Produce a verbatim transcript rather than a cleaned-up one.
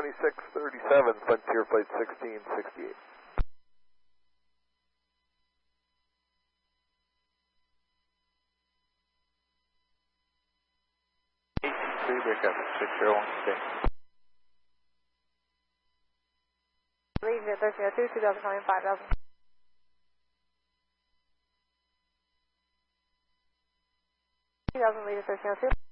twenty-six thirty-seven, Frontier Flight sixteen sixty-eight. three breakup, six zero one six. Leave at thirteen oh two, two thousand coming, five thousand. two thousand, lead at thirteen oh two.